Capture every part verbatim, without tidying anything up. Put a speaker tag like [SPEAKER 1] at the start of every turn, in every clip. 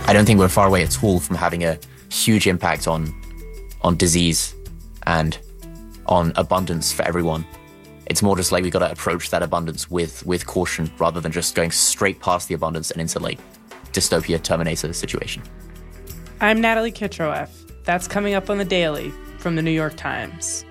[SPEAKER 1] I don't think we're far away at all from having a huge impact on on disease and on abundance for everyone. It's more just like we got to approach that abundance with with caution rather than just going straight past the abundance and into like dystopia Terminator situation.
[SPEAKER 2] I'm Natalie Kitroeff. That's coming up on The Daily from the New York Times.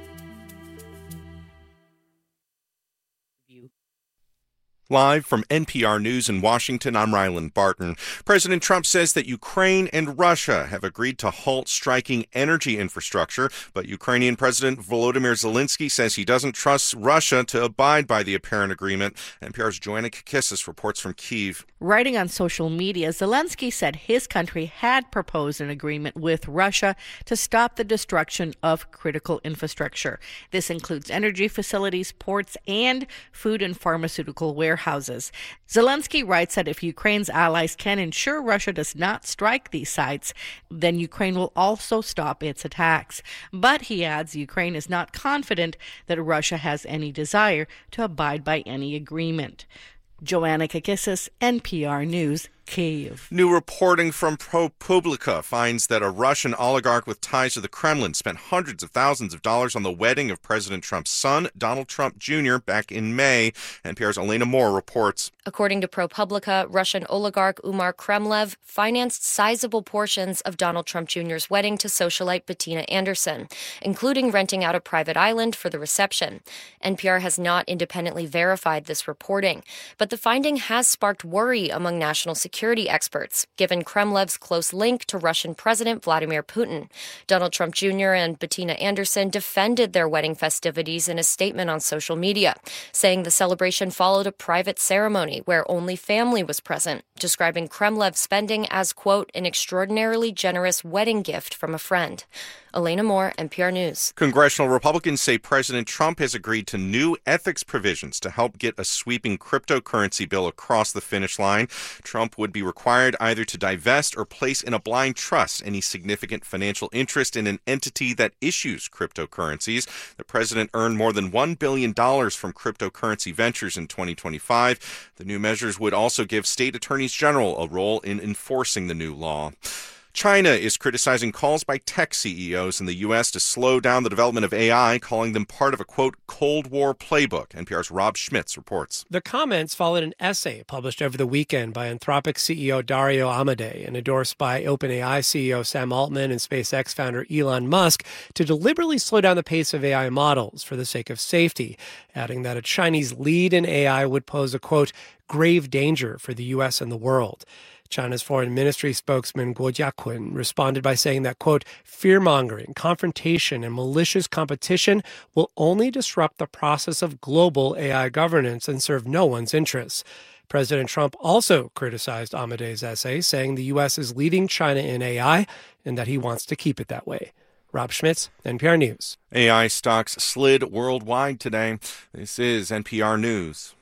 [SPEAKER 3] Live from N P R News in Washington, I'm Ryland Barton. President Trump says that Ukraine and Russia have agreed to halt striking energy infrastructure, but Ukrainian President Volodymyr Zelensky says he doesn't trust Russia to abide by the apparent agreement. N P R's Joanna Kakissis reports from Kyiv.
[SPEAKER 4] Writing on social media, Zelensky said his country had proposed an agreement with Russia to stop the destruction of critical infrastructure. This includes energy facilities, ports, and food and pharmaceutical warehouses. Houses. Zelensky writes that if Ukraine's allies can ensure Russia does not strike these sites, then Ukraine will also stop its attacks. But he adds Ukraine is not confident that Russia has any desire to abide by any agreement. Joanna Kakissis, N P R News, Kyiv.
[SPEAKER 3] New reporting from ProPublica finds that a Russian oligarch with ties to the Kremlin spent hundreds of thousands of dollars on the wedding of President Trump's son, Donald Trump Junior, back in May. N P R's Elena Moore reports.
[SPEAKER 5] According to ProPublica, Russian oligarch Umar Kremlev financed sizable portions of Donald Trump Junior's wedding to socialite Bettina Anderson, including renting out a private island for the reception. N P R has not independently verified this reporting, but the finding has sparked worry among national security experts, given Kremlev's close link to Russian President Vladimir Putin. Donald Trump Junior and Bettina Anderson defended their wedding festivities in a statement on social media, saying the celebration followed a private ceremony where only family was present, describing Kremlev's spending as, quote, an extraordinarily generous wedding gift from a friend. Elena Moore, N P R News.
[SPEAKER 3] Congressional Republicans say President Trump has agreed to new ethics provisions to help get a sweeping cryptocurrency bill across the finish line. Trump would be required either to divest or place in a blind trust any significant financial interest in an entity that issues cryptocurrencies. The president earned more than one billion dollars from cryptocurrency ventures in twenty twenty-five. The new measures would also give state attorneys general a role in enforcing the new law. China is criticizing calls by tech C E Os in the U S to slow down the development of A I, calling them part of a, quote, Cold War playbook. N P R's Rob Schmitz reports.
[SPEAKER 6] The comments followed an essay published over the weekend by Anthropic C E O Dario Amodei and endorsed by OpenAI C E O Sam Altman and SpaceX founder Elon Musk to deliberately slow down the pace of A I models for the sake of safety, adding that a Chinese lead in A I would pose a, quote, grave danger for the U S and the world. China's foreign ministry spokesman Guo Jiaqun responded by saying that, quote, fear-mongering, confrontation, and malicious competition will only disrupt the process of global A I governance and serve no one's interests. President Trump also criticized Amodei's essay, saying the U S is leading China in A I and that he wants to keep it that way. Rob Schmitz, N P R News.
[SPEAKER 3] A I stocks slid worldwide today. This is N P R News.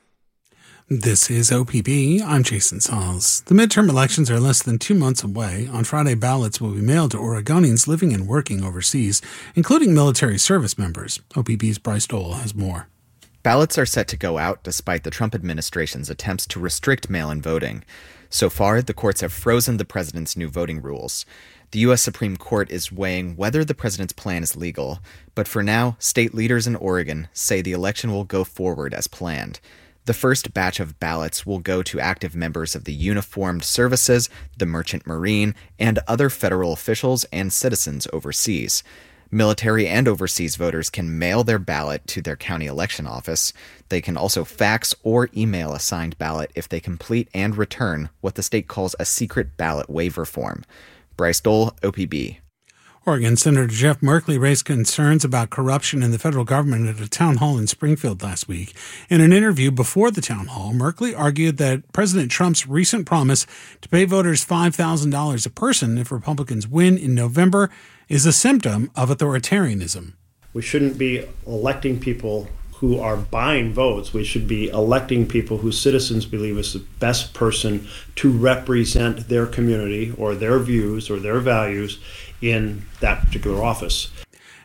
[SPEAKER 7] This is O P B. I'm Jason Sauls. The midterm elections are less than two months away. On Friday, ballots will be mailed to Oregonians living and working overseas, including military service members. O P B's Bryce Dole has more.
[SPEAKER 8] Ballots are set to go out despite the Trump administration's attempts to restrict mail-in voting. So far, the courts have frozen the president's new voting rules. The U S Supreme Court is weighing whether the president's plan is legal, but for now, state leaders in Oregon say the election will go forward as planned. The first batch of ballots will go to active members of the Uniformed Services, the Merchant Marine, and other federal officials and citizens overseas. Military and overseas voters can mail their ballot to their county election office. They can also fax or email a signed ballot if they complete and return what the state calls a secret ballot waiver form. Bryce Dole, O P B.
[SPEAKER 7] Oregon Senator Jeff Merkley raised concerns about corruption in the federal government at a town hall in Springfield last week. In an interview before the town hall, Merkley argued that President Trump's recent promise to pay voters five thousand dollars a person if Republicans win in November is a symptom of authoritarianism.
[SPEAKER 9] We shouldn't be electing people who are buying votes. We should be electing people whose citizens believe is the best person to represent their community or their views or their values in that particular office.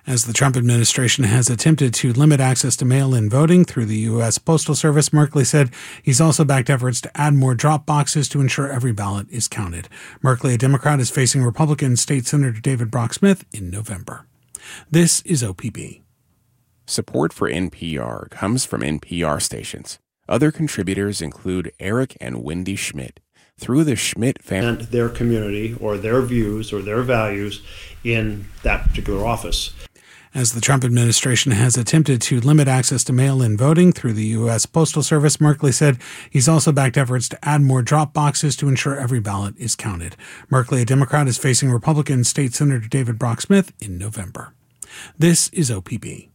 [SPEAKER 7] As the Trump administration has attempted to limit access to mail-in voting through the U S Postal Service, Merkley said he's also backed efforts to add more drop boxes to ensure every ballot is counted. Merkley, a Democrat, is facing Republican State Senator David Brock Smith in November. This is O P B.
[SPEAKER 10] Support for N P R comes from N P R stations. Other contributors include Eric and Wendy Schmidt. Through the Schmidt family,
[SPEAKER 9] and their community or their views or their values in that particular office.
[SPEAKER 7] As the Trump administration has attempted to limit access to mail-in voting through the U S Postal Service, Merkley said he's also backed efforts to add more drop boxes to ensure every ballot is counted. Merkley, a Democrat, is facing Republican State Senator David Brock Smith in November. This is O P B.